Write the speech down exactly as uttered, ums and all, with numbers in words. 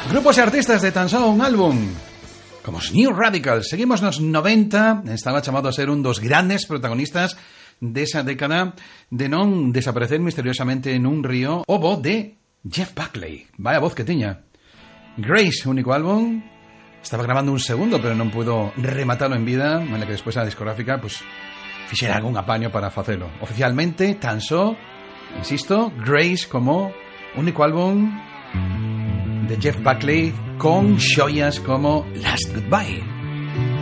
Grupos e artistas de tan só un álbum como os New Radicals. Seguimos nos noventa. Estaba chamado a ser un dos grandes protagonistas desa década de non desaparecer misteriosamente nun río. O voz de Jeff Buckley. Vaya voz que tiña. Grace, único álbum. Estaba grabando un segundo, pero non pudo rematarlo en vida, en la que despois a discográfica pues, fixera algún apaño para facelo. Oficialmente, tan só, insisto, Grace como único álbum de Jeff Buckley con xoias como Last Goodbye.